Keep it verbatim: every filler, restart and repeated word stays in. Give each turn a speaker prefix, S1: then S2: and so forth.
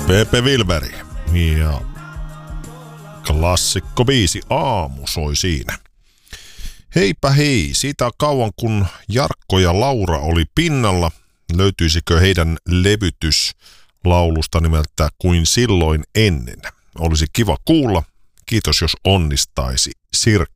S1: Pepe Wilberi ja klassikko biisi Aamu soi siinä. Heipä hei, siitä kauan kun Jarkko ja Laura oli pinnalla, löytyisikö heidän levytys laulusta nimeltä Kuin silloin ennen? Olisi kiva kuulla. Kiitos jos onnistaisi. Sirkka.